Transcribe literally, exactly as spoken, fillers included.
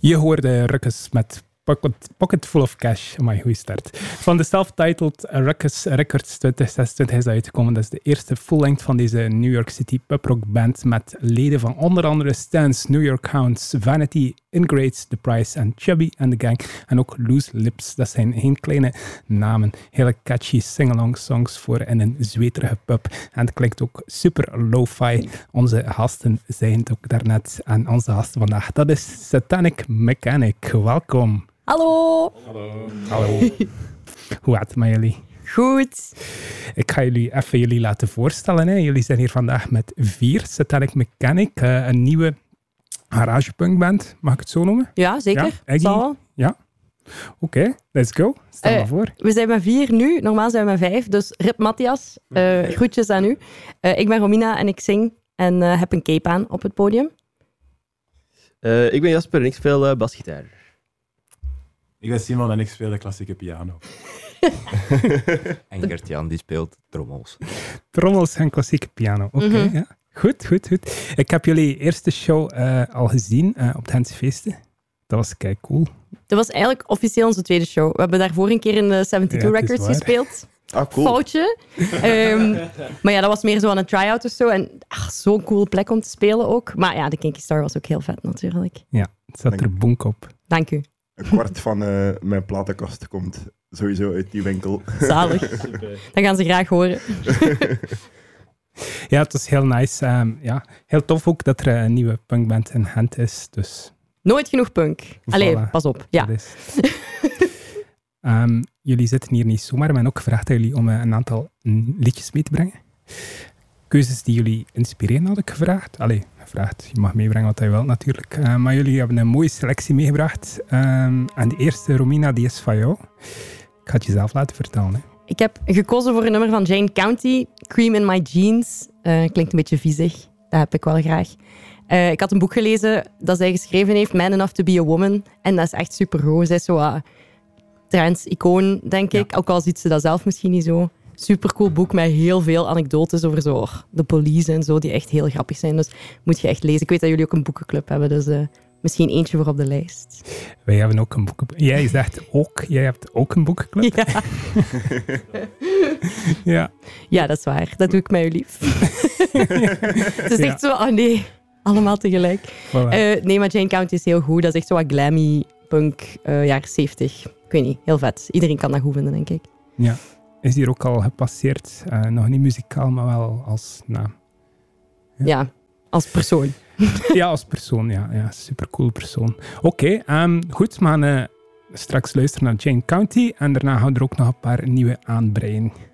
Je hoorde Ruckus met Pocket, Pocket Full of Cash. Amai, goeie start. Van de self-titled Ruckus Records twintig zesentwintig is dat uitgekomen. Dat is de eerste full-length van deze New York City pub-rock band met leden van onder andere Stans, New York Hounds, Vanity, Ingrates, The Price en Chubby and the Gang. En ook Loose Lips. Dat zijn geen kleine namen. Hele catchy sing-along songs voor in een zweterige pub. En het klinkt ook super lo-fi. Onze gasten zeiden het ook daarnet. En onze gasten vandaag, dat is Satanic Mechanic. Welkom. Hallo. Hallo. Hallo. Hoe gaat het met jullie? Goed. Ik ga jullie even jullie laten voorstellen. Hè. Jullie zijn hier vandaag met vier. Satanic Mechanic, uh, een nieuwe garagepunkband. Mag ik het zo noemen? Ja, zeker. Ja, Eggy? Zal. Ja. Oké, okay, let's go. Stel Uh, maar voor. We zijn met vier nu. Normaal zijn we met vijf. Dus Rip Matthias, uh, groetjes aan u. Uh, ik ben Romina en ik zing en uh, heb een cape aan op het podium. Uh, ik ben Jasper en ik speel uh, basgitaar. Ik ben Simon en ik speel de klassieke piano. En Gert-Jan die speelt trommels. Trommels en klassieke piano. Oké, okay, mm-hmm. ja. Goed, goed, goed. Ik heb jullie eerste show uh, al gezien uh, op de Gentse Feesten. Dat was kei cool. Dat was eigenlijk officieel onze tweede show. We hebben daarvoor een keer in de zevenentwintig ja, Records gespeeld. Ah, cool. Foutje. um, maar ja, dat was meer zo aan een try-out of zo. En ach, zo'n coole plek om te spelen ook. Maar ja, de Kinky Star was ook heel vet natuurlijk. Ja, het zat er bonk op. Dank u. Een kwart van uh, mijn platenkast komt sowieso uit die winkel. Zalig. Dat gaan ze graag horen. Ja, het was heel nice. Um, ja, heel tof ook dat er een nieuwe punkband in Gent is. Dus... Nooit genoeg punk. Allee, voilà. Pas op. Ja. um, jullie zitten hier niet zomaar. We hebben ook gevraagd aan jullie om uh, een aantal liedjes mee te brengen. Keuzes die jullie inspireren had ik gevraagd. Allee, gevraagd. Je mag meebrengen wat je wilt natuurlijk. Uh, maar jullie hebben een mooie selectie meegebracht. Um, en de eerste, Romina, die is van jou. Ik ga het jezelf laten vertellen. Hè. Ik heb gekozen voor een nummer van Jane County, Cream in My Jeans. Uh, klinkt een beetje viezig. Dat heb ik wel graag. Uh, ik had een boek gelezen dat zij geschreven heeft, Man Enough to be a Woman. En dat is echt supergoed. Zij is zo uh, trans-icoon, denk ik. Ja. Ook al ziet ze dat zelf misschien niet zo. Supercool boek met heel veel anekdotes over zo, de police en zo, die echt heel grappig zijn. Dus moet je echt lezen. Ik weet dat jullie ook een boekenclub hebben, dus uh, misschien eentje voor op de lijst. Wij hebben ook een boekenclub. Jij zegt ook, jij hebt ook een boekenclub? Ja. ja. Ja, dat is waar. Dat doe ik met u lief. Het is echt ja. zo, oh nee, allemaal tegelijk. Voilà. Uh, nee, maar Jane County is heel goed. Dat is echt zo wat glammy punk, uh, jaren zeventig. Ik weet niet, heel vet. Iedereen kan dat goed vinden, denk ik. Ja. Is hier ook al gepasseerd. Uh, nog niet muzikaal, maar wel als naam. Ja. ja, als persoon. ja, als persoon. Ja, ja supercool persoon. Oké, okay, um, goed. We gaan uh, straks luisteren naar Jane County. En daarna gaan we er ook nog een paar nieuwe aanbreien.